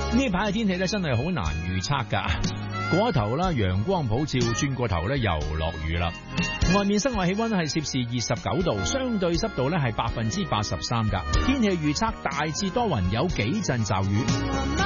呢排嘅天氣咧真係好難預測噶，過一頭啦陽光普照，轉過頭咧又落雨啦。外面室外氣溫係攝氏29度，相對濕度咧係83%噶。天氣預測大致多雲，有幾陣驟雨。